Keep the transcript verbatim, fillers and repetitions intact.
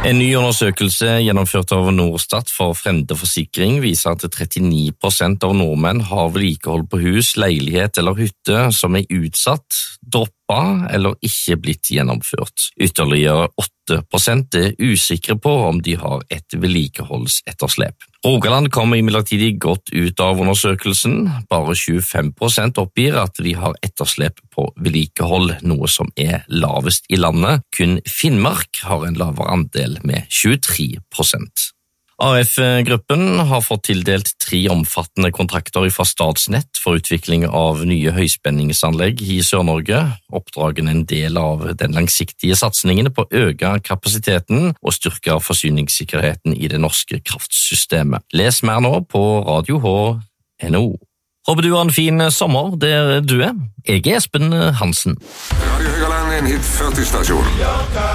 En ny undersøkelse gjennomført av Norstat for Fremdeforsikring viser at trettini prosent av nordmenn har vedlikehold på hus, leilighet eller hytte som er utsatt, droppet eller ikke blitt gjennomført. Ytterligere åtte prosent er usikre på om de har et vedlikeholdsetterslep. Rogaland kommer imidlertid godt ut av undersøkelsen. Bare tjuefem prosent oppgir at de har etterslep på vedlikehold, noe som er lavest i landet. Kun Finnmark har en lavere andel med tjuetre prosent. A F-gruppen har fått tildelt tre omfattende kontrakter fra Statsnett for utvikling av nye høyspenningsanlegg i Sør-Norge. Oppdragen er en del av den langsiktige satsningen på å øke kapasiteten og styrke forsyningssikkerheten i det norske kraftsystemet. Les mer nå på radio h punktum n o. Håper du har en fin sommer der du er. Jeg er Espen Hansen. Radio Høgaland, en hit førti stasjon.